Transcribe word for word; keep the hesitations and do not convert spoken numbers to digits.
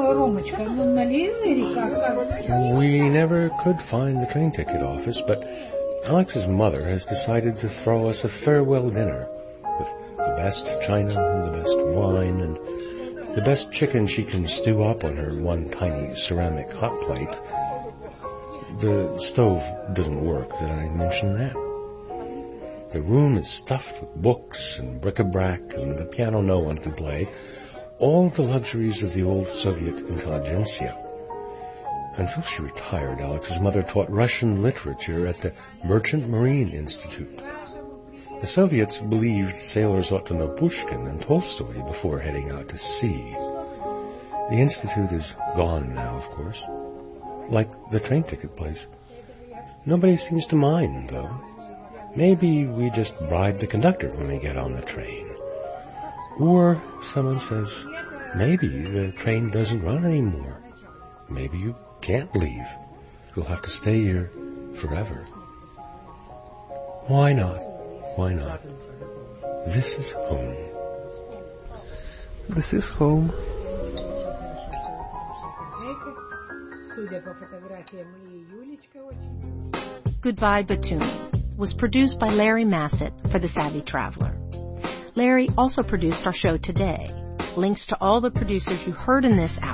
We never could find the train ticket office, but Alex's mother has decided to throw us a farewell dinner with the best china, the best wine, and the best chicken she can stew up on her one tiny ceramic hot plate. The stove doesn't work, did I mention that? The room is stuffed with books and bric-a-brac and the piano no one can play, all the luxuries of the old Soviet intelligentsia. Until she retired, Alex's mother taught Russian literature at the Merchant Marine Institute. The Soviets believed sailors ought to know Pushkin and Tolstoy before heading out to sea. The institute is gone now, of course, like the train ticket place. Nobody seems to mind, though. Maybe we just bribe the conductor when we get on the train. Or someone says, maybe the train doesn't run anymore. Maybe you can't leave. You'll have to stay here forever. Why not? Why not? This is home. This is home. Goodbye, Batun was produced by Larry Massett for The Savvy Traveler. Larry also produced our show today. Links to all the producers you heard in this hour